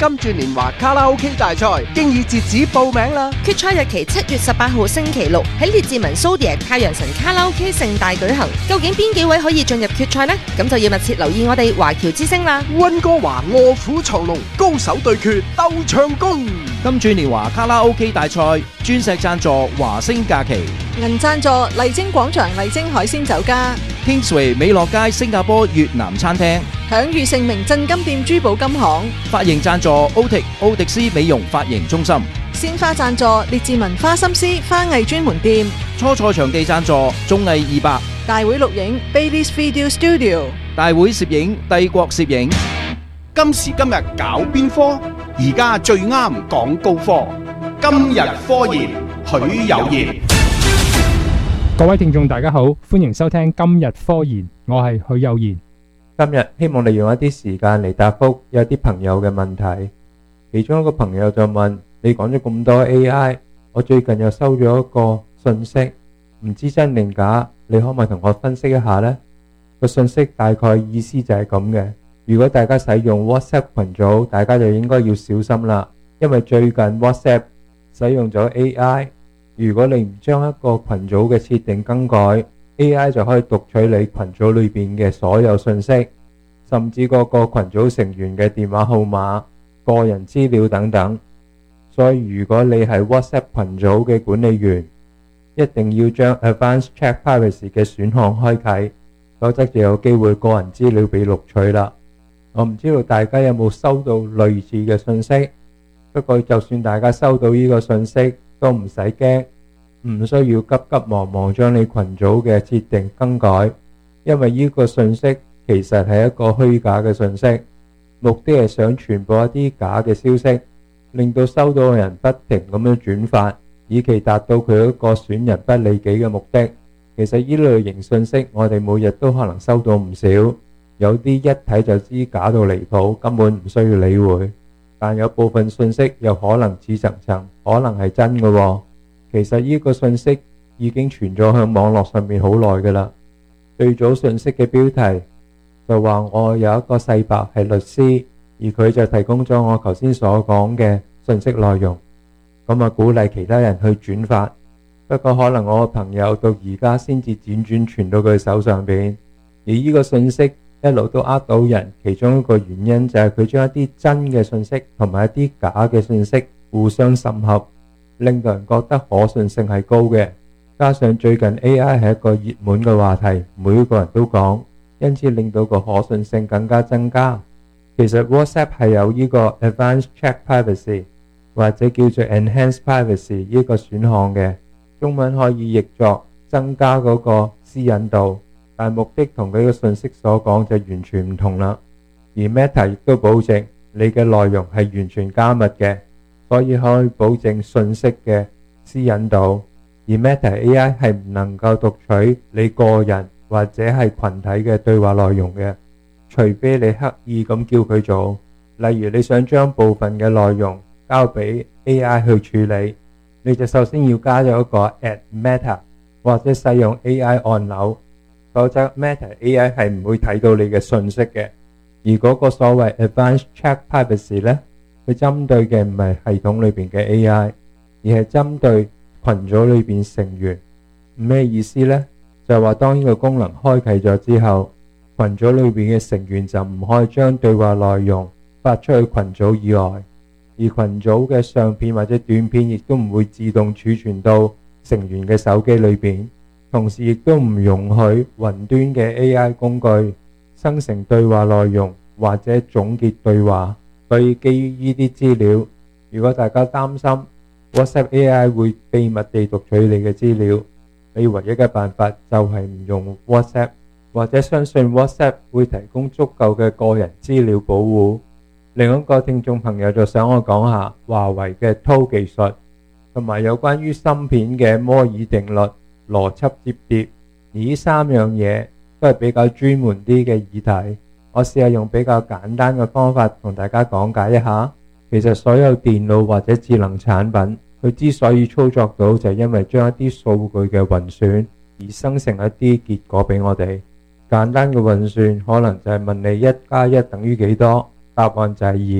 金鑽年華卡拉 OK 大賽，經已截止報名啦！ 決賽日期7月18號星期六喺列治文蘇迪太陽神卡拉 OK 盛大舉行。究竟邊幾位可以進入決賽呢？咁就要密切留意我哋華僑之聲啦！ 溫哥華臥虎藏龍，高手對決鬥唱功。 金鑽年華卡拉 OK 大賽，鑽石贊助華星假期， 銀贊助麗晶廣場麗晶海鮮酒家， Kingsway 美樂街新加坡越南餐廳， 享譽盛名鎮金店珠寶金行， 髮型贊助奧迪斯美容髮型中心， 鮮花贊助列治文花心思花藝專門店， 初賽場地贊助綜藝200， 大會錄影 Baileys Video Studio， 大會攝影帝國攝影。 今時今日搞邊科？而家最啱講高科。今日科研，許有賢。 各位聽眾大家好，歡迎收聽今日科研，我係許有賢。 今日希望利用一啲時間嚟答覆有啲朋友嘅問題。其中一個朋友就問：你講咗咁多 AI， 我最近又收咗一個信息，唔知真定假，你可唔可以同我分析一下呢？個信息大概意思就係咁嘅。如果大家使用 WhatsApp 群組，大家就應該要小心啦，因為最近 WhatsApp 使用咗 AI， 如果你唔將一個群組嘅設定更改， AI 就可以讀取你群組裏邊嘅所有信息，甚至個群組成員嘅電話號碼、個人資料等等。所以如果你係 WhatsApp 群組嘅管理員，一定要將 Advanced Check Privacy 嘅選項開啟，否則就有機會個人資料被錄取啦。我唔知道大家有冇收到類似嘅信息，不過就算大家收到呢個信息都唔使驚，唔需要急急忙忙將你群組嘅設定更改，因為呢個信息其實係一個虛假嘅信息，目的係想傳播一啲假嘅消息，令到收到嘅人不停咁樣轉發，以期達到佢一個損人不利己嘅目的。其實呢類型信息我哋每日都可能收到唔少，有啲一睇就知假到離譜，根本唔需要理會，但有部分信息又可能似層層，可能係真嘅喎。其實呢個信息已經傳咗向網絡上面好耐㗎啦。最早信息嘅標題就話我有一個細伯係律師，而佢就提供咗我頭先所講嘅信息內容，咁啊鼓勵其他人去轉發。不過可能我個朋友到而家先至輾轉傳到佢手上邊，而呢個信息一路都呃到人，其中一個原因就係佢將一啲真嘅信息同埋一啲假嘅信息互相滲合，令到人覺得可信性係高嘅。加上最近 AI 係一個熱門嘅話題，每一個人都講，因此令到個可信性更加增加。其實 WhatsApp 係有呢個 Advanced Check Privacy 或者叫做 Enhanced Privacy 呢個選項嘅，中文可以譯作增加嗰個私隱度，但目的同佢嘅信息所講就完全唔同啦。而 Meta 亦都保證你嘅內容係完全加密嘅，所以可以保證信息嘅私隱度。而 Meta AI 係唔能夠讀取你個人或者係群體嘅對話內容嘅，除非你刻意咁叫佢做。例如你想將部分嘅內容交俾 AI 去處理，你就首先要加咗一個 Add Meta 或者使用 AI 按鈕，否則 Meta AI 係唔會睇到你嘅信息嘅。而嗰個所謂 Advanced Check Privacy 呢，佢針對嘅唔係系統裏邊嘅 AI， 而係針對群組裏邊成員。咩意思呢？就係話當呢個功能開啟咗之後，群組裏邊嘅成員就唔可以將對話內容發出去群組以外，而群組嘅相片或者短片亦都唔會自動儲存到成員嘅手機裏邊。同時亦都唔容許雲端嘅 AI 工具生成對話內容或者總結對話。所以基於呢啲資料，如果大家擔心 WhatsApp AI 會秘密地讀取你嘅資料，你唯一嘅辦法就係唔用 WhatsApp， 或者相信 WhatsApp 會提供足夠嘅個人資料保護。另一個聽眾朋友就想我講下華為嘅 ToF 技術，同埋有關於芯片嘅摩爾定律、邏輯摺疊，而呢三樣嘢都係比較專門啲嘅議題。我試下用比較簡單嘅方法同大家講解一下。其實所有電腦或者智能產品，佢之所以操作到，就係因為將一啲數據嘅運算而生成一啲結果俾我哋。簡單嘅運算可能就係問你1+1等於幾多，答案就係2。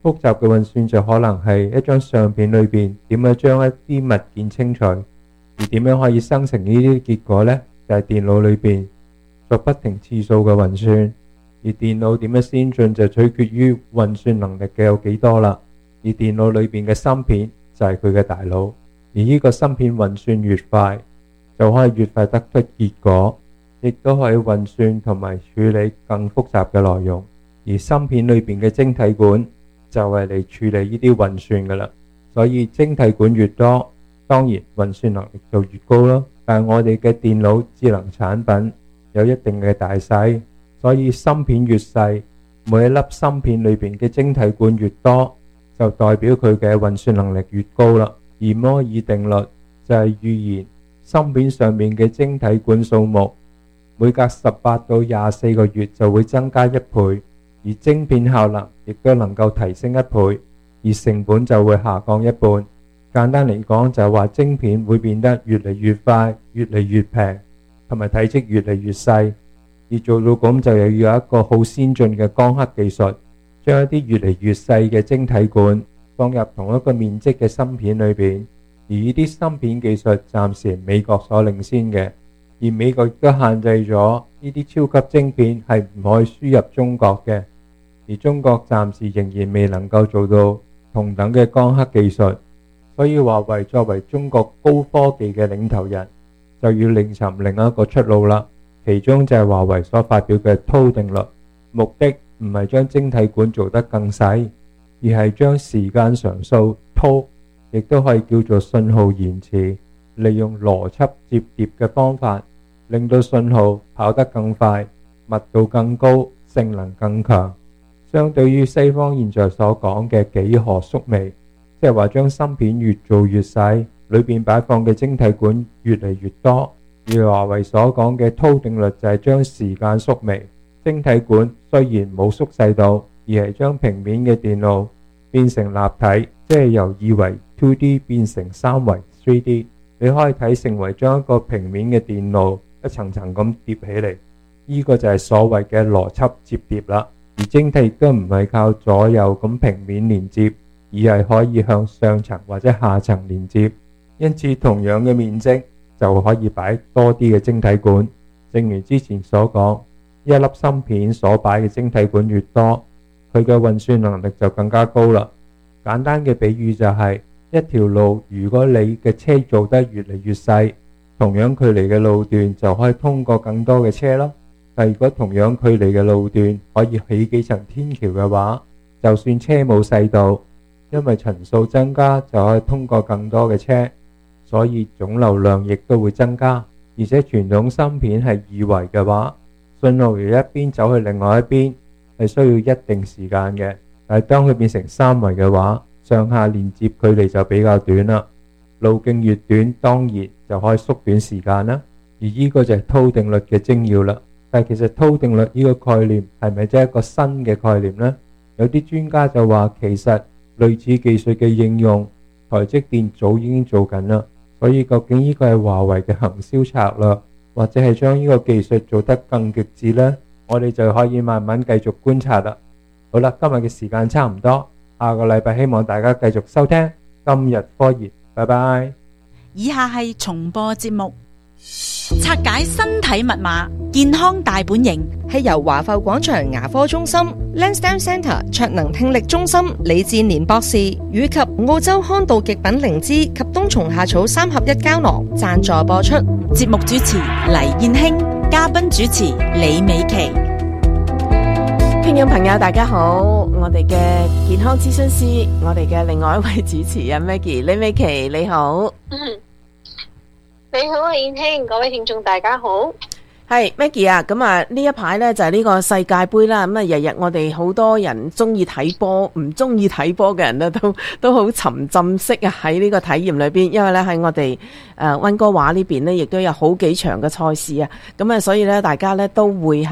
複雜嘅運算就可能係一張相片裏邊點樣將一啲物件清除，而點樣可以生成呢啲結果呢？就係電腦裏邊作不停次數嘅運算。而電腦點樣先進就取決於運算能力嘅有幾多啦。而電腦裏邊嘅芯片就係佢嘅大腦，而呢個芯片運算越快，就可以越快得出結果，亦都可以運算同埋處理更複雜嘅內容。而芯片裏邊嘅晶體管就係嚟處理呢啲運算噶啦。所以晶體管越多，當然運算能力就越高咯。但係我哋嘅電腦智能產品有一定嘅大細，所以芯片越細，每一粒芯片裏邊嘅晶體管越多，就代表佢嘅運算能力越高啦。而摩爾定律就係預言芯片上面嘅晶體管數目每隔18到24個月就會增加1倍，而晶片效能亦都能夠提升1倍，而成本就會下降一半。簡單嚟講就係話晶片會變得越嚟越快，越嚟越平，同埋體積越嚟越細。而做到咁就又要有一個好先進嘅光刻技術，將一啲越嚟越細嘅晶體管放入同一個面積嘅芯片裏邊。而呢啲芯片技術暫時係美國所領先嘅，而美國亦都限制咗呢啲超級晶片係唔可以輸入中國嘅。而中國暫時仍然未能夠做到同等嘅光刻技術，所以華為作為中國高科技嘅領頭人，就要另尋另一個出路啦。其中就係華為所發表嘅韜定律，目的唔係將晶體管做得更細，而係將時間常數韜，亦都可以叫做信號延遲，利用邏輯摺疊嘅方法，令到信號跑得更快，密度更高，性能更強。相對於西方現在所講嘅幾何縮微，即係話將芯片越做越細，裏邊擺放嘅晶體管越嚟越多。而華為所講嘅韜定律就係將時間縮微，晶體管雖然冇縮細到，而係將平面嘅電路變成立體，即係由二維 2D 變成三維 3D。你可以睇成為將一個平面嘅電路一層層咁疊起嚟，呢個就係所謂嘅邏輯摺疊啦。而晶體亦都唔係靠左右咁平面連接，而係可以向上層或者下層連接，因此同樣嘅面積就可以擺多啲嘅晶體管。正如之前所講，一粒芯片所擺嘅晶體管越多，佢嘅運算能力就更加高啦。簡單嘅比喻就係一條路，如果你嘅車做得越嚟越細，同樣距離嘅路段就可以通過更多嘅車咯。但如果同樣距離嘅路段可以起幾層天橋嘅話，就算車冇細到，因為層數增加就可以通過更多嘅車，所以總流量亦都會增加。而且傳統芯片係二維嘅話，信號由一邊走去另外一邊係需要一定時間嘅。但係當佢變成三維嘅話，上下連接距離就比較短啦。路徑越短，當然就可以縮短時間啦。而呢個就係韜定律嘅精要啦。但其實韜定律呢個概念係咪真係一個新嘅概念呢？有啲專家就話其實類似技術嘅應用，台積電早已經做緊啦。所以究竟呢個係華為嘅行銷策略，或者係將呢個技術做得更極致呢？我哋就可以慢慢繼續觀察啦。好啦，今日嘅時間差唔多，下個禮拜希望大家繼續收聽今日科研，拜拜。 以下係重播節目，拆解身體密碼，健康大本營。 係由華埠廣場牙科中心 Lansdowne Centre 卓能聽力中心李志年博士以及澳洲康道極品靈芝及冬蟲夏草3合1膠囊贊助播出。 節目主持黎燕卿，嘉賓主持李美琪。 聽眾朋友大家好，我哋嘅健康諮詢師，我哋嘅另外一位主持人 Maggie 李美琪，你好。 你好啊，燕卿，各位聽眾大家好。 係 Maggie 啊，咁啊呢一排呢就係呢個世界盃啦，咁啊日日我哋好多人中意睇波，唔中意睇波嘅人呢都好沉浸式啊喺呢個體驗裏邊，因為呢喺我哋溫哥華呢邊呢亦都有好幾場嘅賽事啊，咁啊所以呢大家呢都會係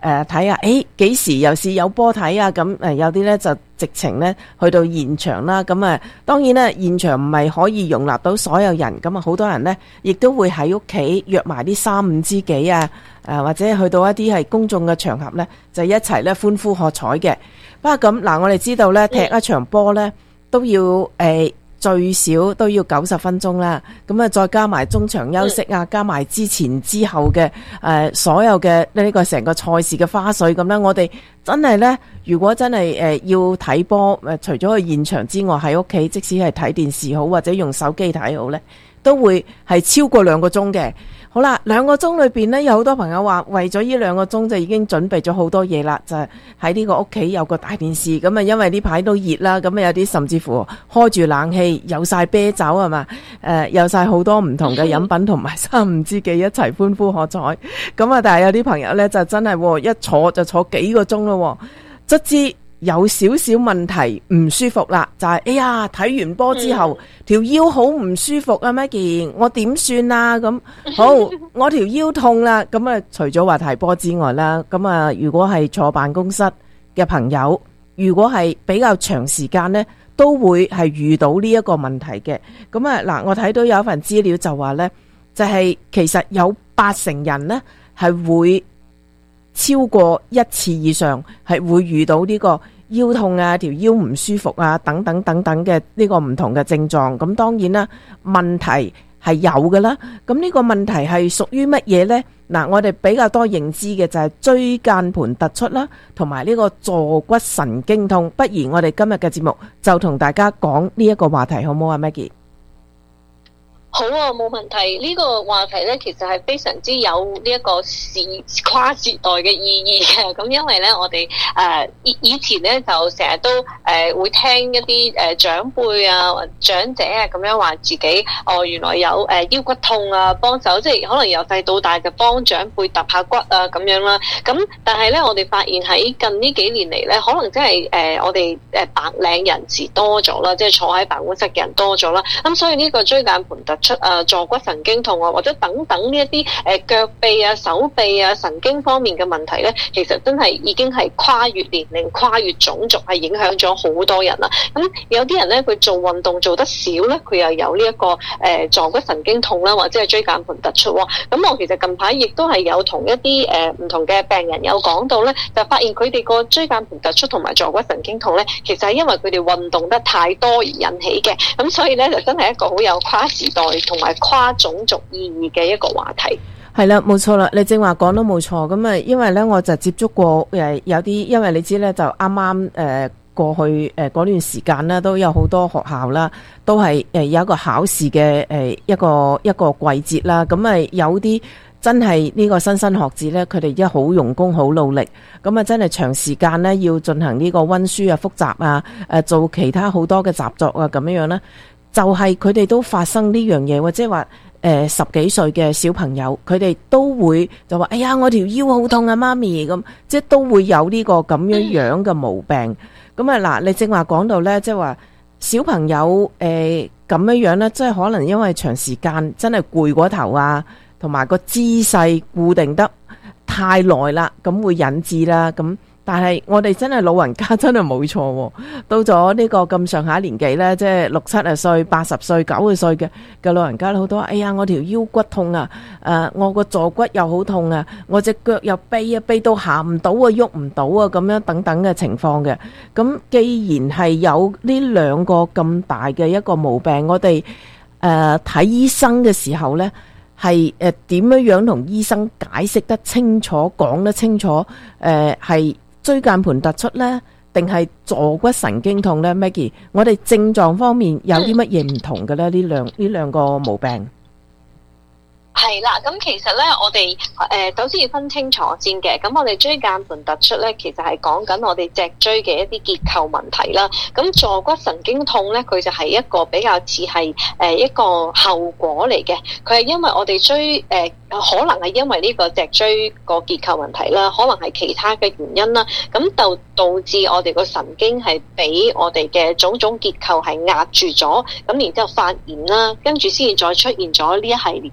睇下，幾時又是有波睇啊？咁有啲咧就直情咧去到現場啦。咁當然咧現場唔係可以容納到所有人，咁好多人咧亦都會喺屋企約埋啲3、5知己啊，或者去到一啲係公眾嘅場合咧，就一齊咧歡呼喝彩嘅。不過咁嗱，我哋知道咧踢一場波咧都要最少都要90分鐘啦，咁再加埋中場休息啊，加埋之前之後嘅所有嘅呢個成個賽事嘅花絮咁啦。我哋真係呢，如果真係要睇波，除咗去現場之外，喺屋企即使係睇電視好，或者用手機睇好呢，都會係超過2個鐘嘅。好啦，2個鐘裏邊呢，有好多朋友話為咗呢2個鐘就已經準備咗好多嘢啦，就係喺呢個屋企有個大電視，咁因為呢排都熱啦，咁有啲甚至乎開住冷氣，有晒啤酒係嘛，有晒好多唔同嘅飲品，同埋3、5知己一齊歡呼喝彩，咁但係有啲朋友呢，就真係一坐就坐幾個鐘咯，卒之有少少問題唔舒服啦，就係睇完波之後條腰好唔舒服啊 Maggie， 我點算啊？咁好，我條腰痛啦。咁除咗話睇波之外啦，咁如果係坐辦公室嘅朋友，如果係比較長時間呢，都會係遇到呢一個問題嘅。咁嗱，我睇到有一份資料就話呢，就係其實有80%人呢係會超過1次以上係會遇到呢個腰痛啊、條腰唔舒服啊等等等等嘅呢個唔同嘅症狀。咁當然啦，問題係有㗎啦。咁呢個問題係屬於乜嘢呢？嗱，我哋比較多認知嘅就係椎間盤突出啦，同埋呢個坐骨神經痛。不如我哋今日嘅節目就同大家講呢一個話題，好唔好啊 Maggie？ 好啊，冇問題。呢個話題咧，其實係非常之有呢一個跨時代嘅意義嘅。咁因為咧，我哋以前咧就成日都會聽一啲長輩啊、長者啊咁樣話自己原來有腰骨痛啊，幫手即係可能由細到大就幫長輩揼下骨啊咁樣啦。咁但係咧，我哋發現喺近呢幾年嚟咧，可能真係我哋白領人士多咗啦，即係坐喺辦公室嘅人多咗啦。咁所以呢個椎間盤突出坐骨神經痛啊，或者等等呢一啲腳臂啊、手臂啊神經方面嘅問題咧，其實真係已經係跨越年齡、跨越種族，係影響咗好多人啦。咁有啲人咧，佢做運動做得少咧，佢又有呢一個坐骨神經痛啦，或者係椎間盤突出。咁我其實近排亦都係有同一啲唔同嘅病人有講到咧，就發現佢哋個椎間盤突出同埋坐骨神經痛咧，其實係因為佢哋運動得太多而引起嘅。咁所以咧，就真係一個好有跨時代同埋跨種族意義嘅一個話題。 係啦，冇錯啦，你正話講都冇錯。咁因為咧，我就接觸過有啲，因為你知咧，就啱啱過去嗰段時間啦，都有好多學校啦，都係有一個考試嘅一個季節啦。咁有啲真係呢個新學子咧，佢哋真係好用功、好努力。咁真係長時間咧要進行呢個溫書啊、複習啊、做其他好多嘅習作啊，咁樣咧。就係佢哋都發生呢樣嘢，或者話10幾歲嘅小朋友，佢哋都會就話：哎呀，我條腰好痛啊，媽咪咁，即係都會有呢個咁樣嘅毛病。咁嗱，你正話講到呢，即係話小朋友咁樣呢，即係可能因為長時間真係攰過頭啊，同埋個姿勢固定得太耐啦，咁會引致啦咁。但係我哋真係老人家真係冇錯，到咗呢個咁上下年紀呢，即係60、70歲、80歲、90歲嘅老人家好多，哎呀，我條腰骨痛啊，我個坐骨又好痛啊，我隻腳又痹到行唔到啊，喐唔到啊，咁樣等等嘅情況嘅。咁既然係有呢2個咁大嘅一個毛病，我哋睇醫生嘅時候呢，係點樣同醫生解釋得清楚、講得清楚？係椎間盤突出呢，定係坐骨神經痛呢 Maggie， 我哋症狀方面有啲乜嘢唔同嘅呢？呢兩個毛病係啦，咁其實咧，我哋首先要分清楚先嘅。咁我哋椎間盤突出咧，其實係講緊我哋脊椎嘅一啲結構問題啦。咁坐骨神經痛咧，佢就係一個比較似係一個後果嚟嘅。佢係因為我哋可能係因為呢個脊椎個結構問題啦，可能係其他嘅原因啦。咁就導致我哋個神經係俾我哋嘅種種結構係壓住咗，咁然之後發炎啦，跟住先至再出現咗呢一系列嘅症狀。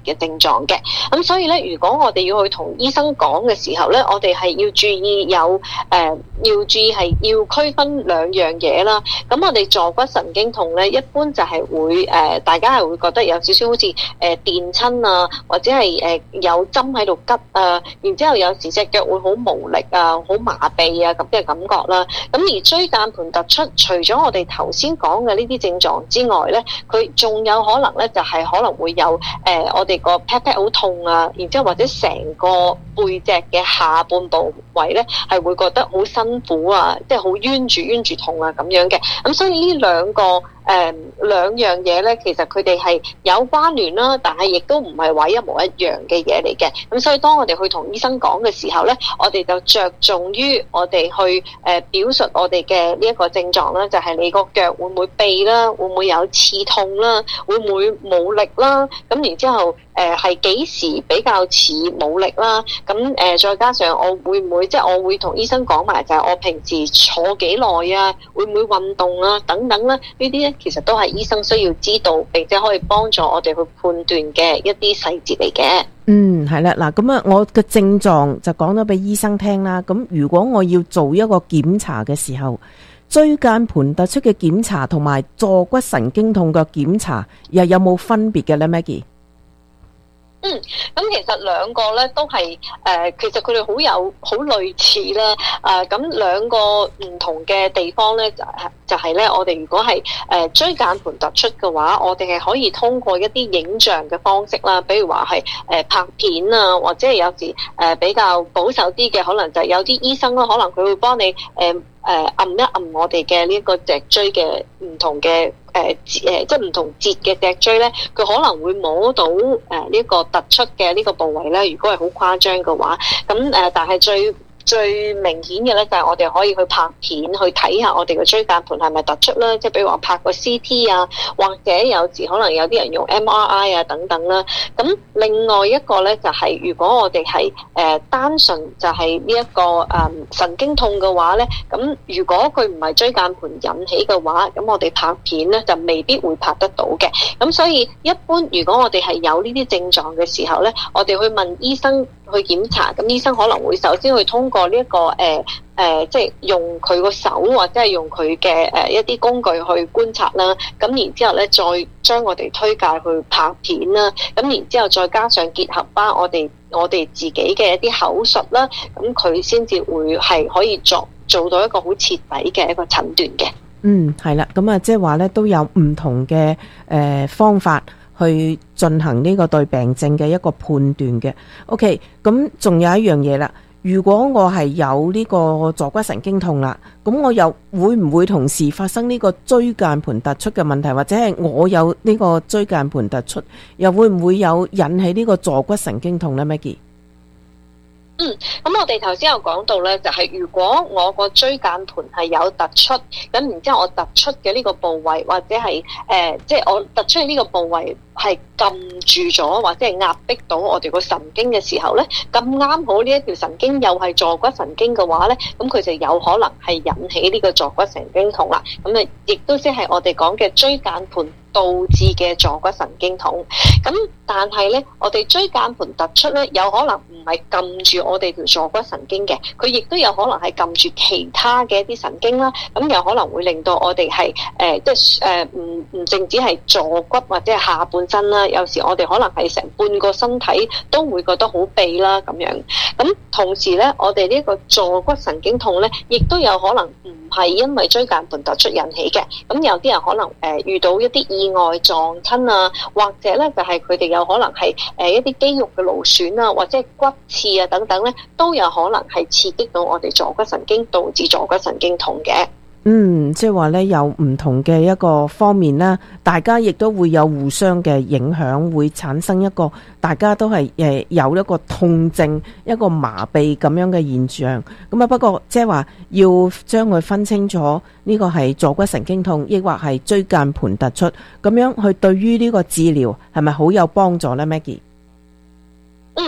狀嘅。咁所以咧，如果我哋要去同醫生講嘅時候咧，我哋係要注意要注意係要區分兩樣嘢啦。咁我哋坐骨神經痛咧，一般就係會大家係會覺得有少少好似電親啊，或者係有針喺度拮啊，然之後有時隻腳會好無力啊、好麻痹啊咁嘅感覺啦。咁而椎間盤突出，除咗我哋頭先講嘅呢啲症狀之外咧，佢仲有可能咧就係可能會有我哋個 pat pat 好痛啊，然之後或者成個背脊嘅下半部位咧係會覺得好辛苦啊，即係好冤住痛啊咁樣嘅。咁所以呢兩樣嘢咧，其實佢哋係有關聯啦，但係亦都唔係話一模一樣嘅嘢嚟嘅。咁所以當我哋去同醫生講嘅時候咧，我哋就着重於我哋去表述我哋嘅呢一個症狀啦，就係你個腳會唔會痹啦，會唔會有刺痛啦，會唔會冇力啦，咁然之後係幾時比較似冇力啦，咁再加上我會唔會即係我會同醫生講埋就係我平時坐幾耐啊，會唔會運動啊等等啦，呢啲咧其實都係醫生需要知道並且可以幫助我哋去判斷嘅一啲細節嚟嘅。 係啦，嗱咁啊，我嘅症狀就講咗俾醫生聽啦。咁如果我要做一個檢查嘅時候，椎間盤突出嘅檢查同埋坐骨神經痛嘅檢查又有冇分別嘅咧 ，Maggie？ 咁其實兩個咧都係其實佢哋好類似啦。咁兩個唔同嘅地方咧就係咧，我哋如果係椎間盤突出嘅話，我哋係可以通過一啲影像嘅方式啦，比如話係拍片啊，或者係有時比較保守啲嘅，可能就係有啲醫生啦，可能佢會幫你按一按我哋嘅呢一個脊椎嘅唔同嘅即係唔同節嘅脊椎咧，佢可能會摸到呢個突出嘅呢個部位咧。如果係好誇張嘅話，咁但係最明顯嘅咧就係我哋可以去拍片去睇下我哋嘅椎間盤係咪突出啦，即係比如話拍個 CT 啊，或者有時可能有啲人用 MRI 啊等等啦。咁另外一個咧就係如果我哋係單純就係呢一個神經痛嘅話咧，咁如果佢唔係椎間盤引起嘅話，咁我哋拍片咧就未必會拍得到嘅。咁所以一般如果我哋係有呢啲症狀嘅時候咧，我哋去問醫生去檢查，咁醫生可能會首先去通過呢一個即係用佢個手或者係用佢嘅一啲工具去觀察啦。咁然之後咧，再將我哋推介去拍片啦。咁然之後再加上結合翻我哋自己嘅一啲口述啦，咁佢先至會係可以做到一個好徹底嘅一個診斷嘅。 係啦，咁啊，即係話咧都有唔同嘅方法去進行呢個對病症嘅一個判斷嘅。OK， 咁仲有一樣嘢啦，如果我係有呢個坐骨神經痛啦，咁我又會唔會同時發生呢個椎間盤突出嘅問題，或者係我有呢個椎間盤突出，又會唔會有引起呢個坐骨神經痛呢 Maggie？ 咁我哋頭先有講到咧，就係如果我個椎間盤係有突出，咁然之後我突出嘅呢個部位，或者係即係我突出嘅呢個部位係撳住咗，或者係壓迫到我哋個神經嘅時候咧，咁啱好呢一條神經又係坐骨神經嘅話咧，咁佢就有可能係引起呢個坐骨神經痛啦。咁啊，亦都即係我哋講嘅椎間盤導致嘅坐骨神經痛。咁但係咧，我哋椎間盤突出咧，有可能唔係撳住我哋條坐骨神經嘅，佢亦都有可能係撳住其他嘅一啲神經啦。咁有可能會令到我哋係即係唔淨止係坐骨或者係下半身啦，有時我哋可能係成半個身體都會覺得好痹啦咁樣。咁同時咧，我哋呢個坐骨神經痛咧，亦都有可能唔係因為椎間盤突出引起嘅。咁有啲人可能遇到一啲意外撞親啊，或者咧就係佢哋有可能係一啲肌肉嘅勞損啊，或者係骨刺啊等等咧，都有可能係刺激到我哋坐骨神經，導致坐骨神經痛嘅。 即係話咧有唔同嘅一個方面啦，大家亦都會有互相嘅影響，會產生一個大家都係有一個痛症、一個麻痹咁樣嘅現象。咁啊，不過即係話要將佢分清楚呢個係坐骨神經痛，抑或係椎間盤突出，咁樣去對於呢個治療係咪好有幫助呢 Maggie？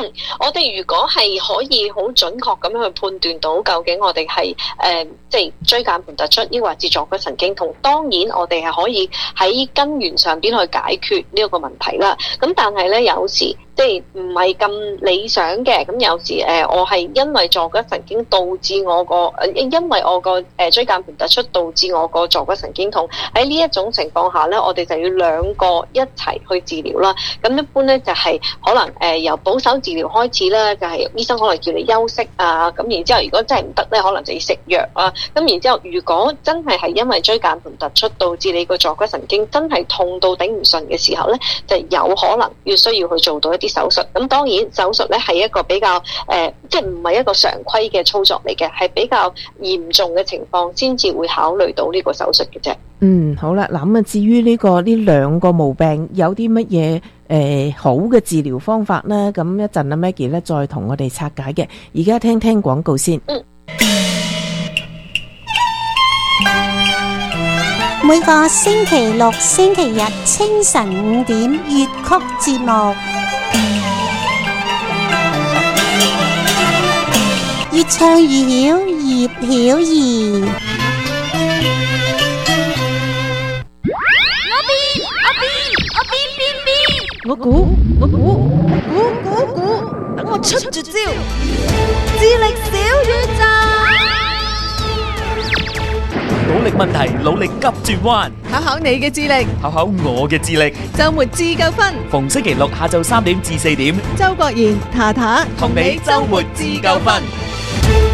我哋如果係可以好準確咁樣去判斷到究竟我哋係即係椎間盤突出，抑或是坐骨神經痛，當然我哋係可以喺根源上邊去解決呢一個問題啦。咁但係咧，有時即係唔係咁理想嘅。咁有時我係因為坐骨神經導致我個因為我個椎間盤突出導致我個坐骨神經痛。喺呢一種情況下咧，我哋就要兩個一齊去治療啦。咁一般咧就係可能由保守治療開始啦，就係醫生可能叫你休息啊。咁然之後，如果真係唔得咧，可能就要食藥啊。咁然之後，如果真係因為椎間盤突出導致你個坐骨神經真係痛到頂唔順嘅時候咧，就有可能需要去做到一啲手術。咁當然手術咧係一個比較即係唔係一個常規嘅操作嚟嘅，係比較嚴重嘅情況先至會考慮到呢個手術嘅啫。 好啦，嗱咁啊，至於呢兩個毛病有啲乜嘢好嘅治療方法呢？咁一陣阿 Maggie 咧再同我哋拆解嘅。而家聽聽廣告先。 每個星期六、星期日清晨5點粵曲節目，越唱越曉，葉曉儀。 我估，等我出絕招，智力小宇宙。 努力問題，努力急轉彎， 考考你嘅智力， 考考我嘅智力。 周末自救分， 逢星期六下晝3點至4點， 周國賢、塔塔同你周末自救分。